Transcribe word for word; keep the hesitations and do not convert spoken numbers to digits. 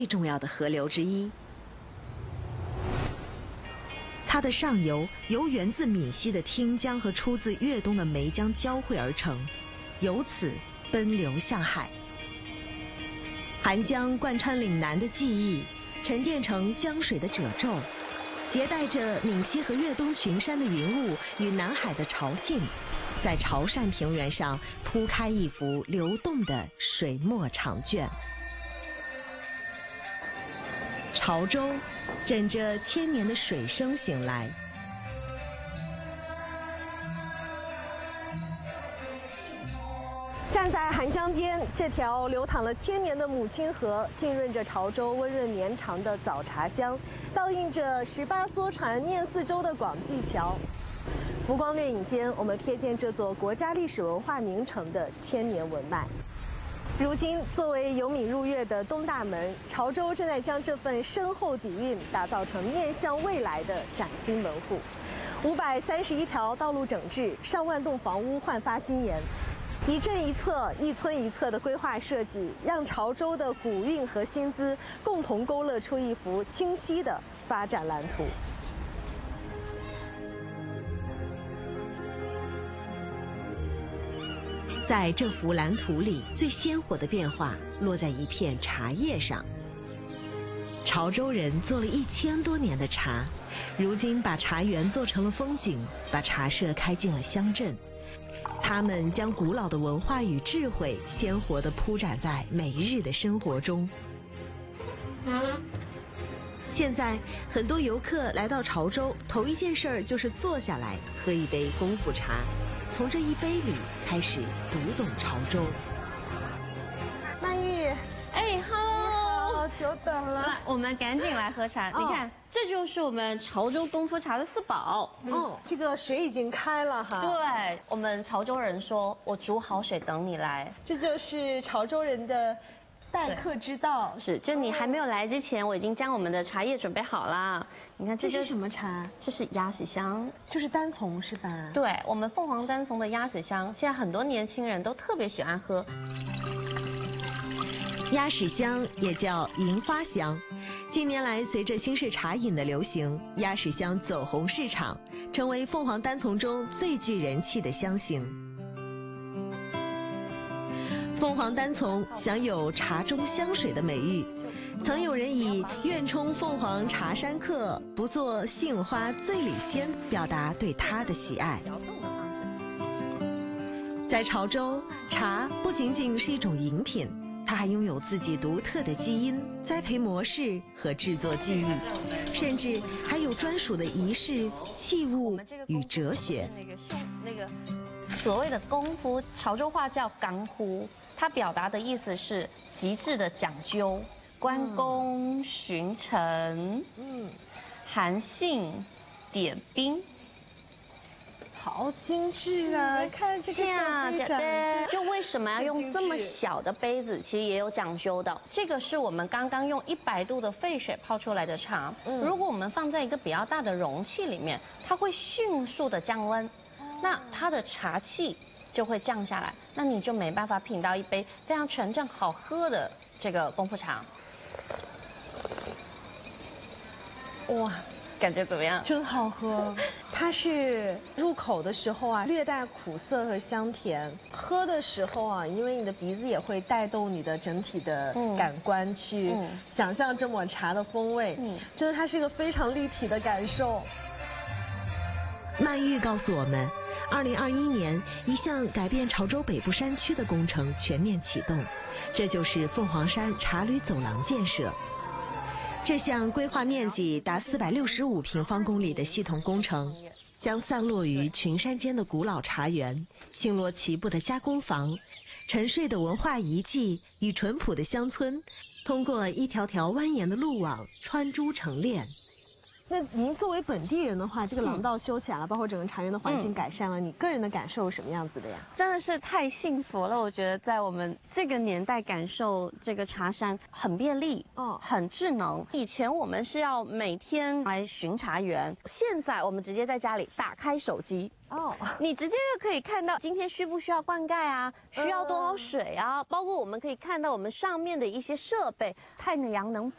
最重要的河流之一。它的上游由源自闽西的汀江和出自粤东的梅江交汇而成，由此奔流向海。韩江贯穿岭南的记忆，沉淀成江水的褶皱，携带着闽西和粤东群山的云雾与南海的潮信，在潮汕平原上铺开一幅流动的水墨长卷。潮州枕着千年的水声醒来， 站在韩江边，这条流淌了千年的母亲河，浸润着潮州温润绵长的早茶香，倒映着十八艘船念四周的广济桥。浮光掠影间，我们瞥见这座国家历史文化名城的千年文脉。如今，作为由闽入粤的东大门，潮州正在将这份深厚底蕴打造成面向未来的崭新门户。五百三十一条道路整治，上万栋房屋焕发新颜。一镇一侧、一村一侧的规划设计，让潮州的古韵和新姿共同勾勒出一幅清晰的发展蓝图。 在这幅蓝图里，最鲜活的变化落在一片茶叶上。潮州人做了一千多年的茶，如今把茶园做成了风景，把茶社开进了乡镇。他们将古老的文化与智慧鲜活地铺展在每日的生活中。现在，很多游客来到潮州，头一件事儿就是坐下来喝一杯功夫茶，从这一杯里开始读懂潮州。 曼玉， 哎，Hello， 久等了， 我们赶紧来喝茶。你看，这就是我们潮州功夫茶的四宝。 哦，这个水已经开了哈。 对，我们潮州人说，我煮好水等你来， 这就是潮州人的待客之道。 是，就你还没有来之前，我已经将我们的茶叶准备好了。你看， 这是什么茶？ 这是鸭屎香， 就是单丛是吧？ 对，我们凤凰单丛的鸭屎香，现在很多年轻人都特别喜欢喝。 鸭屎香也叫银花香，近年来随着新式茶饮的流行，鸭屎香走红市场，成为凤凰单丛中最具人气的香型。凤凰单丛享有茶中香水的美誉，曾有人以愿冲凤凰茶山客，不做杏花醉里仙表达对它的喜爱。在潮州，茶不仅仅是一种饮品，它还拥有自己独特的基因、栽培模式和制作技艺，甚至还有专属的仪式、器物与哲学。 那个那个所谓的功夫，潮州话叫干呼，它表达的意思是极致的讲究、关公巡城、嗯，韩信点兵。 好精致啊！看这个小杯盏， 就为什么要用这么小的杯子？其实也有讲究的。这个是我们刚刚用一百度的沸水泡出来的茶。如果我们放在一个比较大的容器里面，它会迅速的降温，那它的茶气就会降下来，那你就没办法品到一杯非常纯正好喝的这个功夫茶。哇！感觉怎么样？ 真好喝，它是入口的时候啊，略带苦涩和香甜；喝的时候啊，因为你的鼻子也会带动你的整体的感官去想象这抹茶的风味。嗯，真的，它是一个非常立体的感受。 曼玉告诉我们，二零二一年，一项改变潮州北部山区的工程全面启动，这就是凤凰山茶旅走廊建设。这项规划面积达四百六十五平方公里的系统工程，将散落于群山间的古老茶园、星罗棋布的加工坊、沉睡的文化遗迹与淳朴的乡村，通过一条条蜿蜒的路网穿珠成链。 那您作为本地人的话，这个廊道修起来了，包括整个茶园的环境改善了，你个人的感受是什么样子的呀？ 真的是太幸福了，我觉得在我们这个年代感受这个茶山很便利，哦，很智能。以前我们是要每天来巡茶园，现在我们直接在家里打开手机， 哦， 你直接就可以看到今天需不需要灌溉啊，需要多少水啊，包括我们可以看到我们上面的一些设备，太阳能